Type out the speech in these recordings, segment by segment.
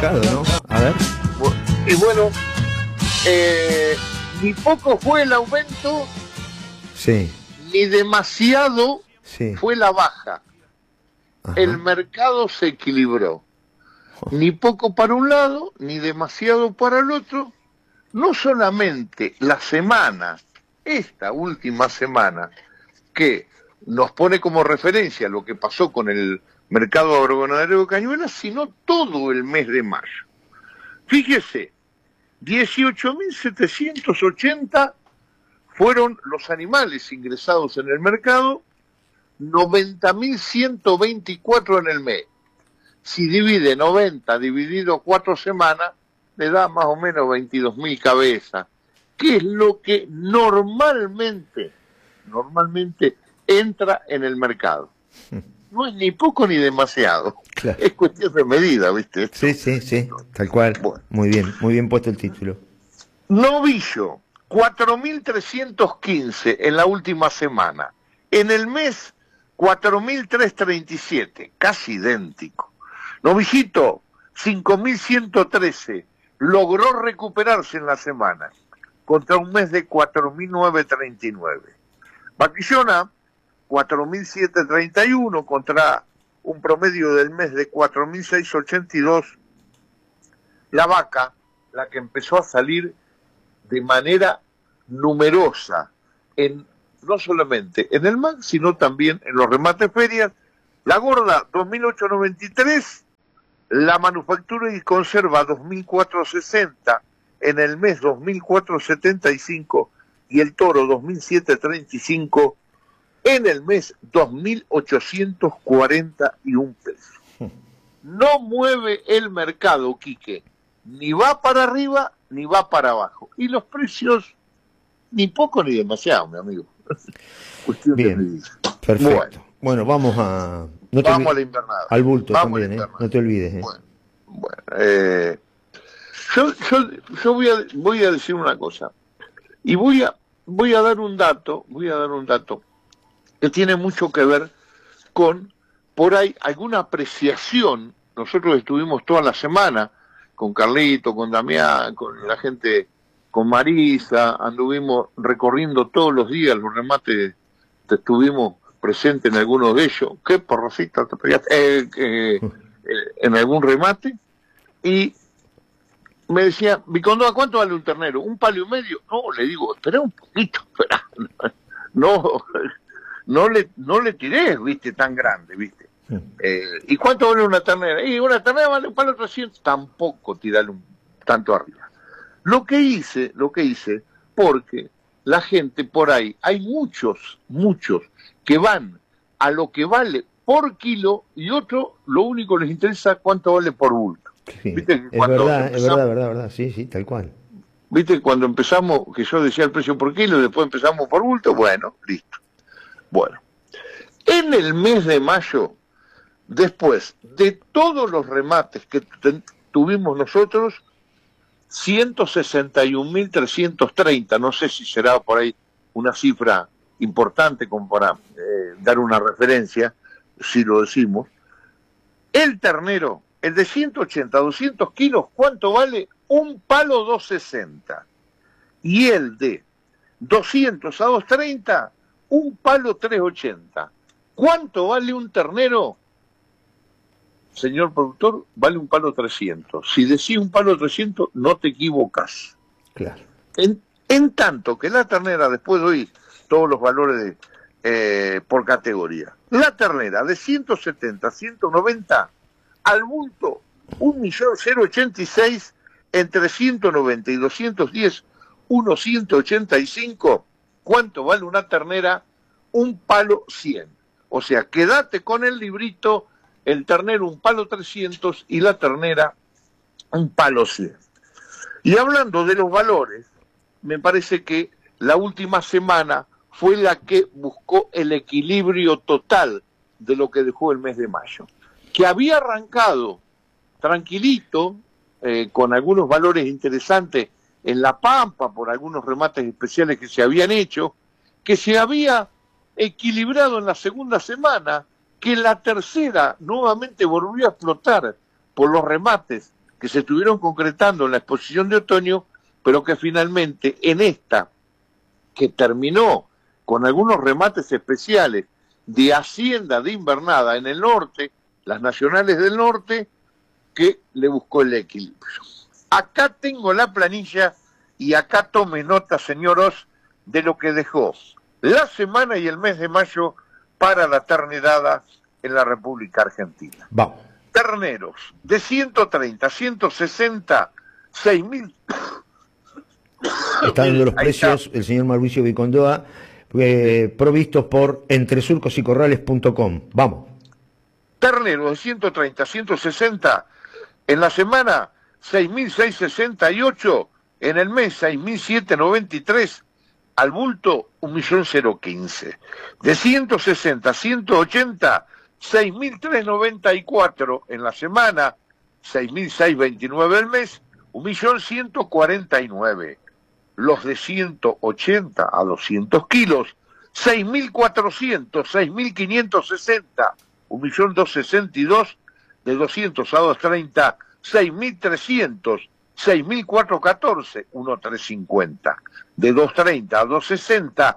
mercado, ¿no? A ver. Y bueno, ni poco fue el aumento, Sí, ni demasiado sí. fue la baja. El Ajá. mercado se equilibró. Ni poco para un lado, ni demasiado para el otro. No solamente la semana, esta última semana, que nos pone como referencia lo que pasó con el mercado agroganadero de Cañuelas, sino todo el mes de mayo. Fíjese, 18.780 fueron los animales ingresados en el mercado, 90.124 en el mes. Si divide 90 dividido 4 semanas, le da más o menos 22.000 cabezas, que es lo que normalmente entra en el mercado. No es ni poco ni demasiado, Claro. es cuestión de medida, ¿viste? Sí, sí, sí, tal cual. Bueno. Muy bien puesto el título. Novillo, 4.315 en la última semana. En el mes, 4.337, casi idéntico. Novillito, 5.113, logró recuperarse en la semana, contra un mes de 4.939. Vaquillona, 4.731, contra un promedio del mes de 4.682. La vaca, la que empezó a salir de manera numerosa, no solamente en el MAC, sino también en los remates ferias. La gorda, 2.893, la manufactura y conserva, 2.460, en el mes 2.475, y el toro, 2.735, en el mes 2.841 pesos. No mueve el mercado, Quique, ni va para arriba ni va para abajo. Y los precios, ni poco ni demasiado, mi amigo. Cuestión de Bien, medida. perfecto. Bueno, vamos a... Vamos a la invernada. Al bulto Vamos también, no te olvides. Bueno, yo voy a decir una cosa. Y voy a dar un dato, que tiene mucho que ver con, por ahí, alguna apreciación. Nosotros estuvimos toda la semana con Carlito, con Damián, con la gente, con Marisa, anduvimos recorriendo todos los días los remates, estuvimos presentes en algunos de ellos. ¿Qué porrocito te pegaste? En algún remate, y me decía, Vicondoa, ¿cuánto vale un ternero? ¿Un palo y medio? No, le digo, espera un poquito, espera. No le tiré, viste, tan grande, viste. ¿Y cuánto vale una ternera? Y una ternera vale un palo 300, tampoco tirarle tanto arriba. Lo que hice, porque la gente por ahí, hay muchos que van a lo que vale por kilo, y otro, lo único les interesa cuánto vale por bulto. Sí, ¿Viste? es verdad, sí, tal cual. ¿Viste? Cuando empezamos, que yo decía el precio por kilo, y después empezamos por bulto, bueno, listo. Bueno, en el mes de mayo, después de todos los remates que tuvimos nosotros, 161.330, no sé si será por ahí una cifra importante como para dar una referencia, si lo decimos. El ternero, el de 180 a 200 kilos, ¿cuánto vale? Un palo 260. Y el de 200 a 230, un palo 380. ¿Cuánto vale un ternero? Señor productor, vale un palo 300. Si decís un palo 300, no te equivocas. Claro. En tanto que la ternera, después de oír todos los valores por categoría, la ternera de 170 a 190, al bulto, 1.086, entre 190 y 210, 1.185. ¿Cuánto vale una ternera? Un palo 100. O sea, quédate con el librito, el ternero un palo 300 y la ternera un palo 100. Y hablando de los valores, me parece que la última semana fue la que buscó el equilibrio total de lo que dejó el mes de mayo, que había arrancado tranquilito, con algunos valores interesantes en La Pampa, por algunos remates especiales que se habían hecho, que se había equilibrado en la segunda semana, que en la tercera nuevamente volvió a explotar por los remates que se estuvieron concretando en la exposición de otoño, pero que finalmente en esta, que terminó con algunos remates especiales de hacienda de invernada en el norte, las nacionales del norte, que le buscó el equilibrio. Acá tengo la planilla y acá tome nota, señoros, de lo que dejó la semana y el mes de mayo para la ternedada en la República Argentina. Vamos. Terneros de 130 a 160, 6.000. Están dando los precios el señor Mauricio Vicondoa, provistos por entresurcosycorrales.com. Vamos. Terneros de 130 a 160, en la semana 6.668, en el mes 6.793, al bulto 1.015. De 160 a 180, 6.394 en la semana, 6.629 el mes, 1.149. Los de 180 a 200 kilos, 6.400, 6.560, 1.262. De 200 a 230, 6.300, 6.414, 1.350. De 230 a 260,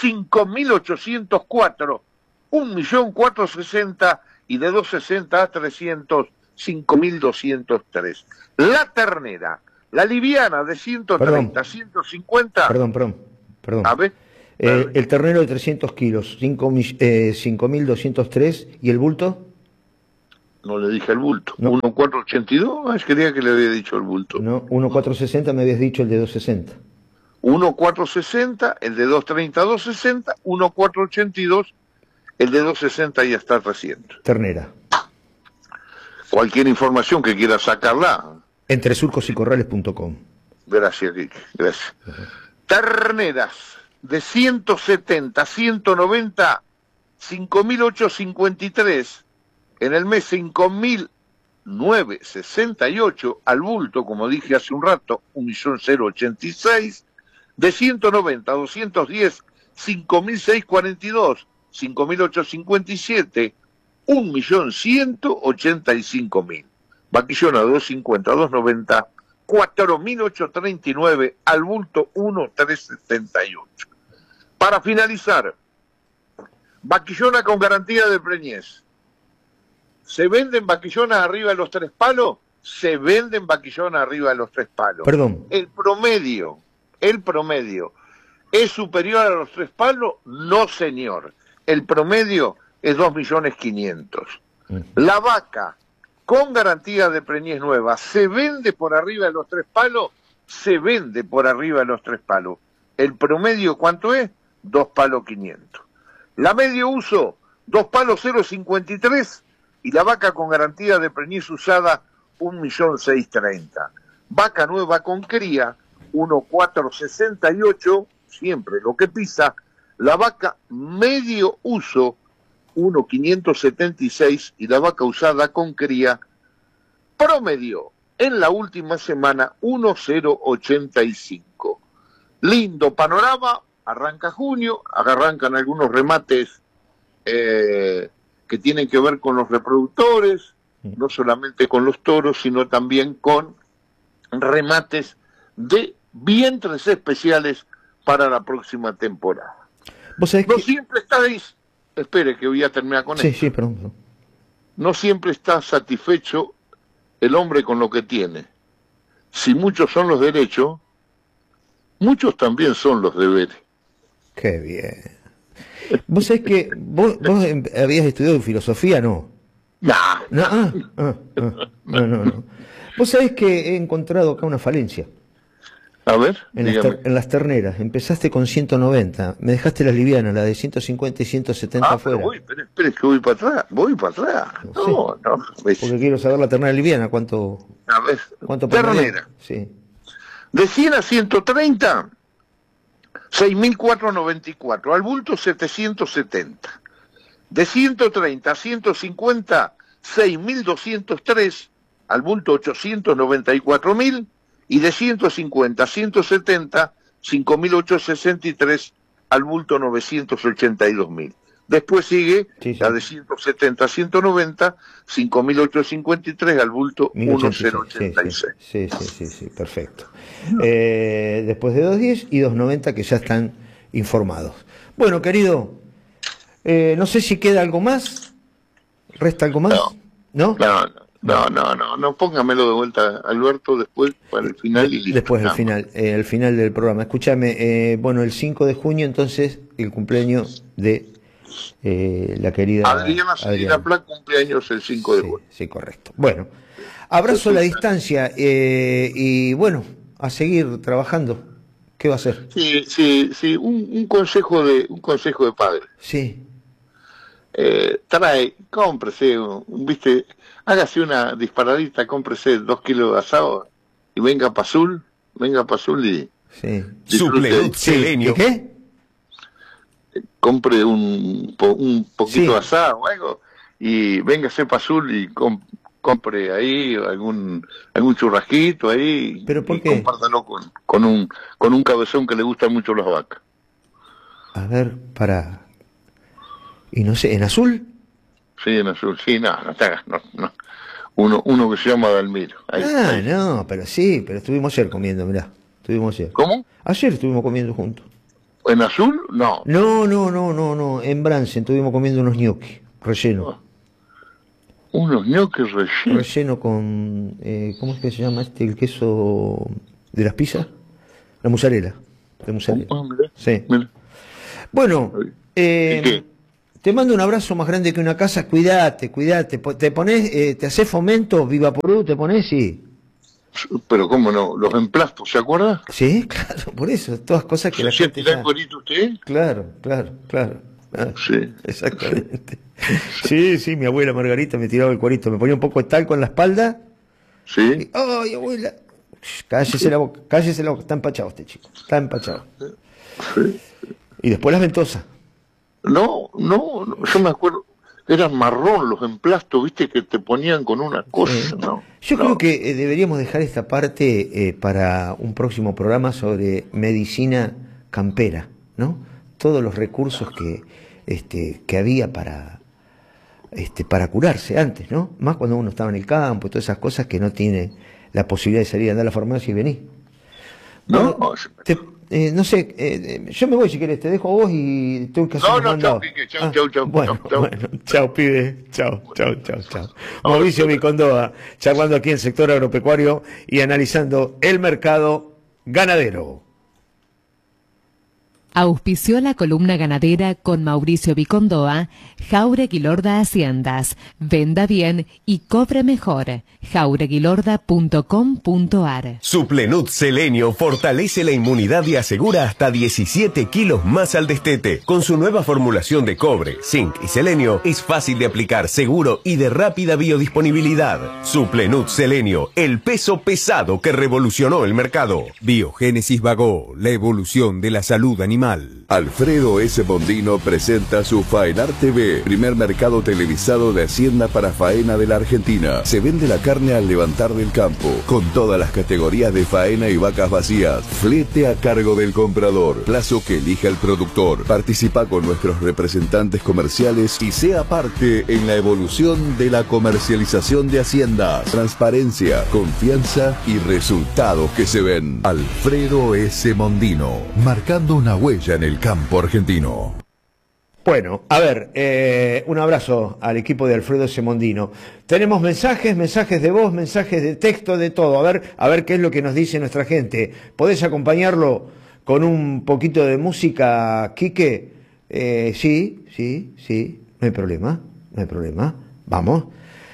5.804, 1.460. Y de 260 a 300, 5.203. La ternera, la liviana de 130 a 150. Perdón. A ver. El ternero de 300 kilos, 5.203. ¿Y el bulto? No le dije el bulto. No. 1.482, creía que le había dicho el bulto. No, 1.460 me habías dicho el de 260. 1.460, el de 230 a 260, 1.482, el de 260 ya está 300. Ternera. Cualquier información que quiera sacarla. Entresurcosycorrales.com. Gracias, Quique, gracias. Terneras de 170 a 190, 5.853. En el mes 5.968, al bulto, como dije hace un rato, 1.086. De 190 a 210, 5.642, 5.857, 1.185.000. Vaquillona 250, 290, 4.839, al bulto 1.378. Para finalizar, vaquillona con garantía de preñez. ¿Se venden vaquillonas arriba de los 3 palos? Se venden vaquillonas arriba de los 3 palos. Perdón. El promedio, ¿es superior a los 3 palos? No, señor. El promedio es 2.500.000. La vaca con garantía de preñez nueva, ¿se vende por arriba de los 3 palos? Se vende por arriba de los 3 palos. ¿El promedio cuánto es? 2 palos 500. La medio uso, 2 palos 0.53, y la vaca con garantía de preñez usada, 1.630.000. Vaca nueva con cría, 1.468, siempre lo que pisa. La vaca medio uso, 1.576, y la vaca usada con cría, promedio en la última semana, 1.085. Lindo panorama, arranca junio, arrancan algunos remates que tienen que ver con los reproductores, no solamente con los toros, sino también con remates de vientres especiales para la próxima temporada. ¿Vos sabés No que... siempre estáis, espere que voy a terminar con esto. Sí, perdón. No siempre está satisfecho el hombre con lo que tiene. Si muchos son los derechos, muchos también son los deberes. Qué bien. ¿Vos sabés que vos habías estudiado filosofía, no? No. Vos sabés que he encontrado acá una falencia. A ver, en las terneras. Empezaste con 190, me dejaste las livianas, la de 150 y 170 afuera. Espera, que voy para atrás. No. Porque quiero saber la ternera liviana, ¿cuánto? A ver, ¿cuánto ternera. Sí. De 100 a 130, 6.494, al bulto 770. De 130 a 150, 6.203, al bulto 894.000. Y de 150 a 170, 5.863, al bulto 982.000. Después sigue la de 170 a 190, 5.853 al bulto 1086. Sí, perfecto. Después de 210 y 290 que ya están informados. Bueno, querido, no sé si queda algo más. ¿Resta algo más? ¿No? No, póngamelo de vuelta, Alberto, después para el final y listo. Después al final del programa. Escúchame, bueno, el 5 de junio entonces el cumpleaños de la querida Adriana Pla, cumpleaños el 5 de junio. Sí, correcto. Bueno, abrazo a la distancia y bueno, a seguir trabajando. ¿Qué va a hacer? Sí, un consejo de padre. Sí. Cómprese, hágase una disparadita, cómprese 2 kilos de asado y venga para Azul y... Sí. Suplenut Selenio. ¿Qué? Compre un poquito de asado o algo y véngase para Azul y compre ahí algún churrasquito ahí. ¿Pero por qué? Compártalo con un cabezón que le gustan mucho las vacas. A ver, y no sé, ¿en Azul? Sí, en Azul, sí, no te hagas, no. Uno que se llama Dalmiro. Ahí. No, pero estuvimos ayer comiendo, mirá, ayer. ¿Cómo? Ayer estuvimos comiendo juntos. ¿En Azul? No. No, en Bransen estuvimos comiendo unos gnocchi, relleno. Unos gnocchi rellenos. Relleno con, ¿cómo es que se llama el queso de las pizzas? La mozzarella. Mirá, sí. Mirá. Bueno, te mando un abrazo más grande que una casa, cuídate. Te pones, te haces fomento, Viva Porú, te pones y... Pero cómo no, los emplastos, ¿se acuerda? Sí, claro, por eso, todas cosas que la gente ya... cuerito usted? Claro. Sí. Exactamente. Sí, mi abuela Margarita me tiraba el cuerito, me ponía un poco de talco en la espalda. Sí. ¡Ay, abuela! Cállese la boca, está empachado este chico, está empachado. Sí. Y después las ventosas. No, yo me acuerdo, eran marrón los emplastos, viste, que te ponían con una cosa, ¿no? Yo creo que deberíamos dejar esta parte para un próximo programa sobre medicina campera, ¿no? Todos los recursos que había para curarse antes, ¿no? Más cuando uno estaba en el campo y todas esas cosas que no tiene la posibilidad de salir a andar a la farmacia y venir. Bueno, no sé, yo me voy si querés, te dejo a vos y tengo que hacer un mandado. Chau. Bueno, chau, pibe, chau. Mauricio Vicondoa, charlando aquí en el sector agropecuario y analizando el mercado ganadero. Auspició la columna ganadera con Mauricio Vicondoa, Jáuregui Lorda Haciendas. Venda bien y cobre mejor. jaureguilorda.com.ar. Suplenut Selenio fortalece la inmunidad y asegura hasta 17 kilos más al destete. Con su nueva formulación de cobre, zinc y selenio, es fácil de aplicar, seguro y de rápida biodisponibilidad. Suplenut Selenio, el peso pesado que revolucionó el mercado. Biogénesis Vagó, la evolución de la salud animal. Alfredo S. Mondino presenta su Faenar TV, primer mercado televisado de Hacienda para faena de la Argentina. Se vende la carne al levantar del campo, con todas las categorías de faena y vacas vacías. Flete a cargo del comprador, plazo que elija el productor. Participa con nuestros representantes comerciales y sea parte en la evolución de la comercialización de Haciendas. Transparencia, confianza y resultados que se ven. Alfredo S. Mondino, marcando una huella en el campo argentino. Bueno, a ver, un abrazo al equipo de Alfredo S. Mondino. Tenemos mensajes de voz, mensajes de texto, de todo. A ver qué es lo que nos dice nuestra gente. ¿Podés acompañarlo con un poquito de música, Quique? Sí, no hay problema. Vamos.